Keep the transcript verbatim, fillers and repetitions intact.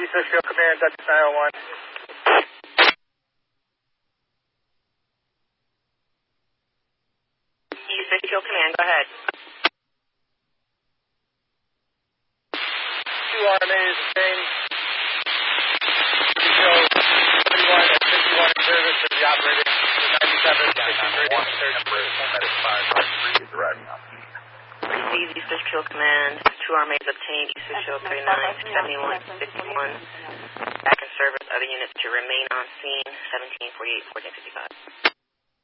East Fishkill Command, Dutch nine oh one. East Fishkill Command, go ahead. Two R M As obtained. Fishkill thirty-one and fifty-one in service to the operator. ninety-seven, fifty-three, thirty-three. Receive East Fishkill Command. Two R M As obtained. East Fishkill thirty-nine, seventy-one, fifty-one. Back in service. Other units to remain on scene. seventeen forty-eight, fourteen fifty-five.